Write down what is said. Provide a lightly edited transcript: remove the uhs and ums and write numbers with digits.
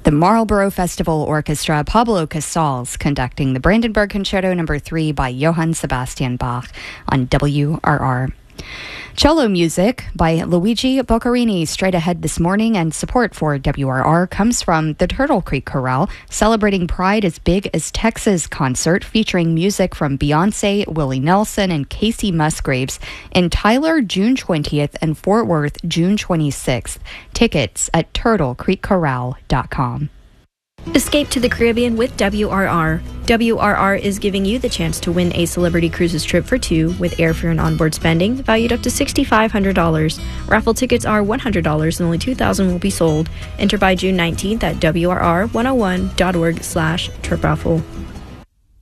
The Marlborough Festival Orchestra, Pablo Casals conducting the Brandenburg Concerto No. 3 by Johann Sebastian Bach on WRR. Cello music by Luigi Boccherini straight ahead this morning, and support for WRR comes from the Turtle Creek Chorale, celebrating Pride as Big as Texas concert featuring music from Beyonce, Willie Nelson, and Casey Musgraves in Tyler, June 20th, and Fort Worth, June 26th. Tickets at turtlecreekchorale.com. Escape to the Caribbean with WRR. WRR is giving you the chance to win a Celebrity Cruises trip for two with airfare and onboard spending valued up to $6,500. Raffle tickets are $100 and only 2,000 will be sold. Enter by June 19th at WRR101.org/trip raffle.